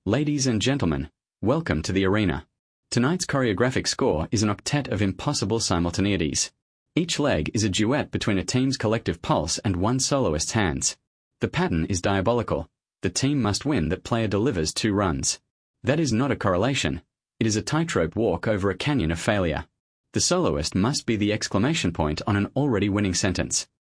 Ladies and gentlemen, welcome to the arena. Tonight's choreographic score is an octet of impossible simultaneities. Each leg is a duet between a team's collective pulse and one soloist's hands. The pattern is diabolical. The team must win that player delivers 2 runs. That is not a correlation. It is a tightrope walk over a canyon of failure. The soloist must be the exclamation point on an already winning sentence.